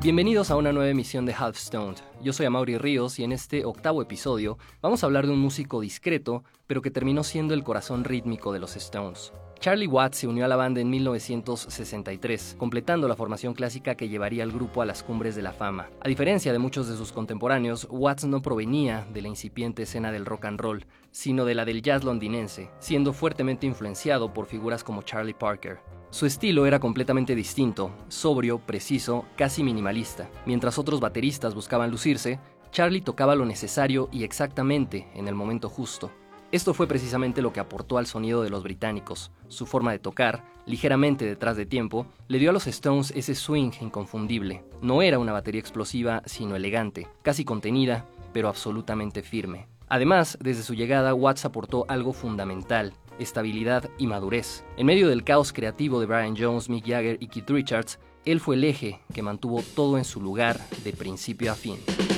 Bienvenidos a una nueva emisión de Half Stoned. Yo soy Amaury Ríos y en este octavo episodio vamos a hablar de un músico discreto, pero que terminó siendo el corazón rítmico de los Stones. Charlie Watts se unió a la banda en 1963, completando la formación clásica que llevaría al grupo a las cumbres de la fama. A diferencia de muchos de sus contemporáneos, Watts no provenía de la incipiente escena del rock and roll, sino de la del jazz londinense, siendo fuertemente influenciado por figuras como Charlie Parker. Su estilo era completamente distinto, sobrio, preciso, casi minimalista. Mientras otros bateristas buscaban lucirse, Charlie tocaba lo necesario y exactamente en el momento justo. Esto fue precisamente lo que aportó al sonido de los británicos. Su forma de tocar, ligeramente detrás de tiempo, le dio a los Stones ese swing inconfundible. No era una batería explosiva, sino elegante, casi contenida, pero absolutamente firme. Además, desde su llegada, Watts aportó algo fundamental: estabilidad y madurez. En medio del caos creativo de Brian Jones, Mick Jagger y Keith Richards, él fue el eje que mantuvo todo en su lugar de principio a fin.